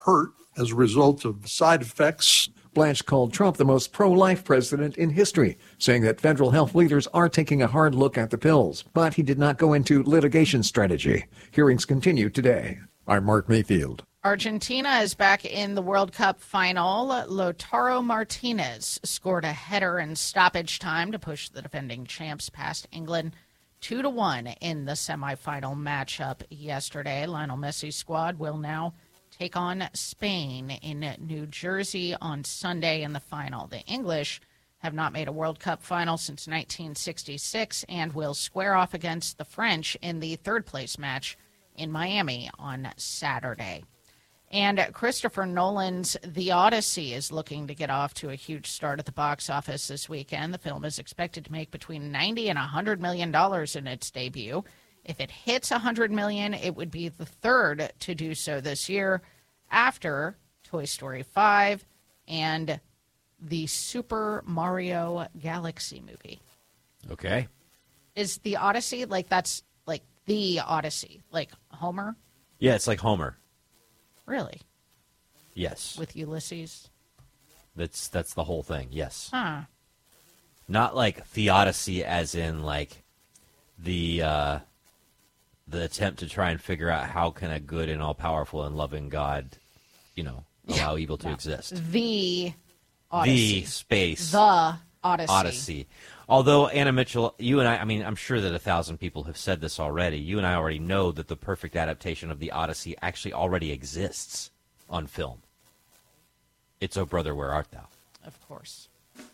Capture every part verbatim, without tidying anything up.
hurt as a result of side effects. Blanche called Trump the most pro-life president in history, saying that federal health leaders are taking a hard look at the pills. But he did not go into litigation strategy. Hearings continue today. I'm Mark Mayfield. Argentina is back in the World Cup final. Lautaro Martinez scored a header in stoppage time to push the defending champs past England two to one in the semifinal matchup yesterday. Lionel Messi's squad will now take on Spain in New Jersey on Sunday in the final. The English have not made a World Cup final since nineteen sixty-six and will square off against the French in the third place match in Miami on Saturday. And Christopher Nolan's The Odyssey is looking to get off to a huge start at the box office this weekend. The film is expected to make between ninety and one hundred million dollars in its debut. If it hits one hundred million dollars, it would be the third to do so this year after Toy Story five and the Super Mario Galaxy movie. Okay. Is The Odyssey, like that's like The Odyssey, like Homer? Yeah, it's like Homer. Really? Yes. With Ulysses? That's that's the whole thing, yes. Huh. Not like Theodicy as in like the uh, the attempt to try and figure out how can a good and all-powerful and loving God, you know, allow evil to No. exist. The Odyssey. The space. The Odyssey. Odyssey. Although, Anna Mitchell, you and I, I mean, I'm sure that a thousand people have said this already. You and I already know that the perfect adaptation of the Odyssey actually already exists on film. It's O Brother, Where Art Thou? Of course.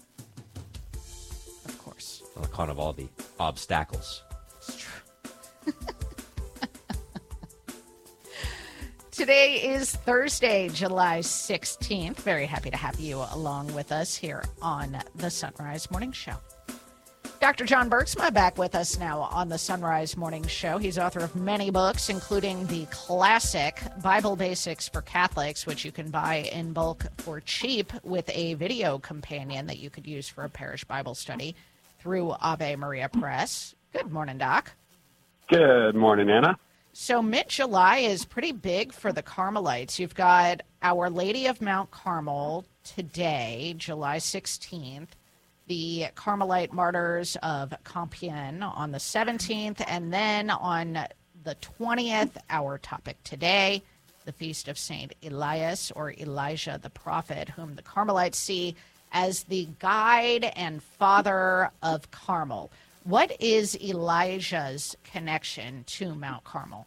Of course. On account of all the obstacles. It's true. Today is Thursday, July sixteenth. Very happy to have you along with us here on the Sunrise Morning Show. Doctor John Bergsma back with us now on the Sunrise Morning Show. He's author of many books, including the classic Bible Basics for Catholics, which you can buy in bulk for cheap with a video companion that you could use for a parish Bible study through Ave Maria Press. Good morning, Doc. Good morning, Anna. So mid-July is pretty big for the Carmelites. You've got Our Lady of Mount Carmel today, July sixteenth. The Carmelite Martyrs of Compiègne on the seventeenth, and then on the twentieth, our topic today, the Feast of Saint Elias, or Elijah the Prophet, whom the Carmelites see as the guide and father of Carmel. What is Elijah's connection to Mount Carmel?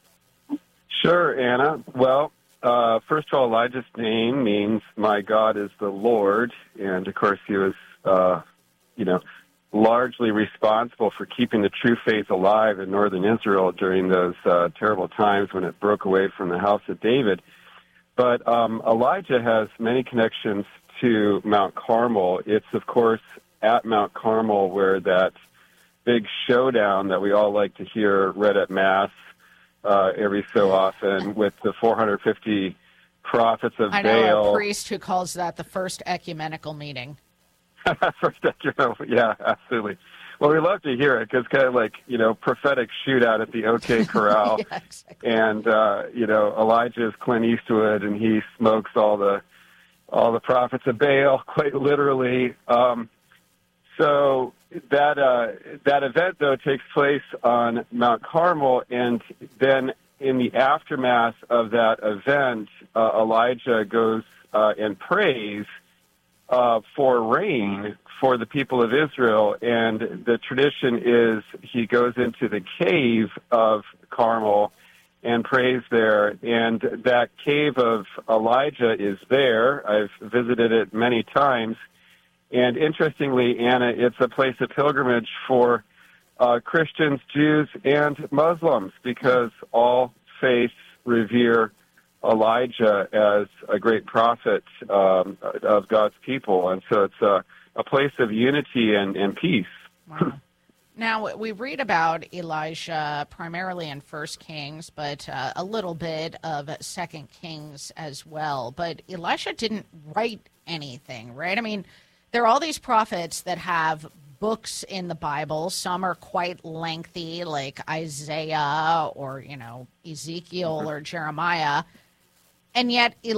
Sure, Anna. Well, uh, first of all, Elijah's name means my God is the Lord, and of course he was Uh, you know, largely responsible for keeping the true faith alive in northern Israel during those uh, terrible times when it broke away from the house of David. But um, Elijah has many connections to Mount Carmel. It's, of course, at Mount Carmel where that big showdown that we all like to hear read at Mass uh, every so often with the four hundred fifty prophets of I know Baal. a priest who calls that the first ecumenical meeting. First, yeah, absolutely. Well, we love to hear it because kind of like, you know, prophetic shootout at the OK Corral. Yeah, exactly. And, uh, you know, Elijah is Clint Eastwood and he smokes all the all the prophets of Baal, quite literally. Um, so that uh, that event, though, takes place on Mount Carmel. And then in the aftermath of that event, uh, Elijah goes uh, and prays Uh, for rain for the people of Israel. And the tradition is he goes into the cave of Carmel and prays there. And that cave of Elijah is there. I've visited it many times. And interestingly, Anna, it's a place of pilgrimage for uh, Christians, Jews, and Muslims because all faiths revere Elijah as a great prophet um, of God's people. And so it's a, a place of unity and, and peace. Wow. Now, we read about Elijah primarily in First Kings, but uh, a little bit of Second Kings as well. But Elisha didn't write anything, right? I mean, there are all these prophets that have books in the Bible. Some are quite lengthy, like Isaiah or, you know, Ezekiel or Jeremiah. And yet